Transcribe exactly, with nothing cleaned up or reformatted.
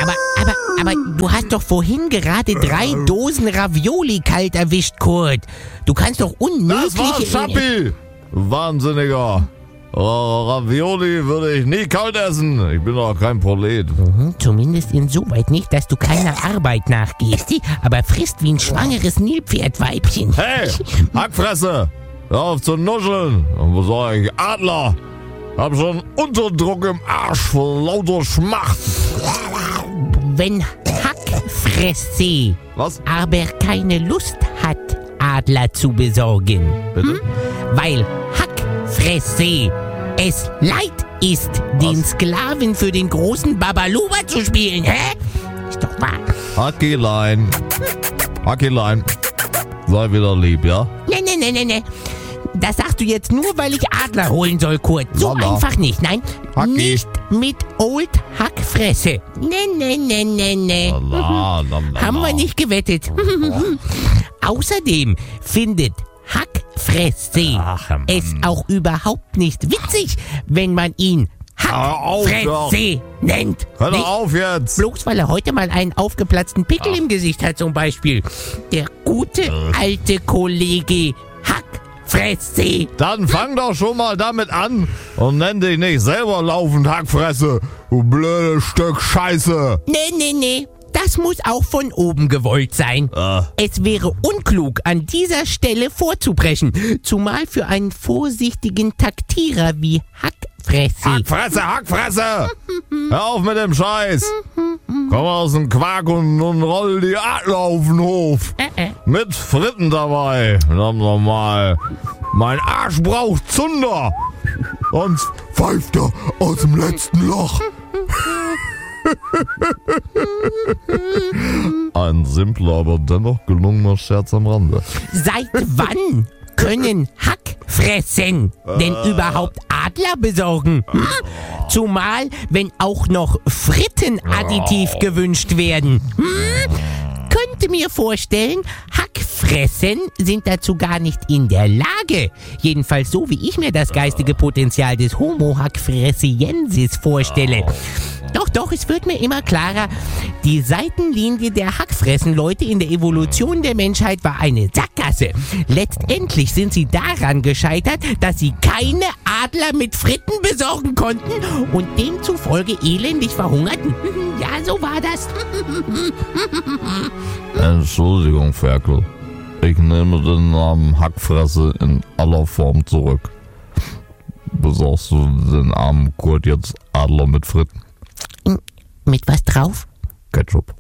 Aber, aber, aber du hast doch vorhin gerade drei Dosen Ravioli kalt erwischt, Kurt. Du kannst doch unmöglich... Das war Schappi! Wahnsinniger. Oh, Ravioli würde ich nie kalt essen. Ich bin doch kein Prolet. Mhm, zumindest insoweit nicht, dass du keiner Arbeit nachgehst, aber frisst wie ein schwangeres Nilpferdweibchen. Hey, Hackfresse! Hör auf zu nuscheln. Und wo sag ich? Adler! Hab schon Unterdruck im Arsch vor lauter Schmacht. Wenn Hackfresse Was? aber keine Lust hat, Adler zu besorgen, Bitte? hm? weil Hackfresse es leid ist, den Sklaven für den großen Babaluba zu spielen, hä? Ist doch wahr. Hackilein. Hackilein. Sei wieder lieb, ja? Ne, ne, ne, ne, ne. Das sagst du jetzt nur, weil ich Adler holen soll, Kurt. So Lala. einfach nicht, nein. Hacki. Nicht mit Old Hackfresse. Ne, ne, ne, ne, ne. La, la, la, Haben wir la. nicht gewettet. Außerdem findet Hackfresse Ach, Mann. es auch überhaupt nicht witzig, wenn man ihn Hör auf, Hackfresse nennt. Hör Nicht doch auf jetzt! bloß weil er heute mal einen aufgeplatzten Pickel im Gesicht hat zum Beispiel. Der gute alte Kollege Hackfresse. Dann fang doch schon mal damit an und nenn dich nicht selber laufend Hackfresse, du blödes Stück Scheiße. Nee, nee, nee. Das muss auch von oben gewollt sein. Äh. Es wäre unklug, an dieser Stelle vorzupreschen. Zumal für einen vorsichtigen Taktierer wie Hackfresse. Hackfresse, Hackfresse! Hör auf mit dem Scheiß! Komm aus dem Quark und, und roll die Adler auf den Hof. Äh, äh. Mit Fritten dabei. Verdammt nochmal. Mein Arsch braucht Zunder. Sonst pfeift er aus dem letzten Loch. Ein simpler, aber dennoch gelungener Scherz am Rande. Seit wann können Hackfressen denn überhaupt Adler besorgen? Hm? Zumal, wenn auch noch Frittenadditiv gewünscht werden. Hm? Könnte mir vorstellen, Hackfressen sind dazu gar nicht in der Lage. Jedenfalls so, wie ich mir das geistige Potenzial des Homo hackfressiensis vorstelle. Doch, doch, es wird mir immer klarer, die Seitenlinie der Hackfressenleute in der Evolution der Menschheit war eine Sackgasse. Letztendlich sind sie daran gescheitert, dass sie keine Adler mit Fritten besorgen konnten und demzufolge elendig verhungerten. Ja, so war das. Entschuldigung, Ferkel. Ich nehme den Namen Hackfresse in aller Form zurück. Besorgst du den armen Kurt jetzt Adler mit Fritten? Mit was drauf? Ketchup.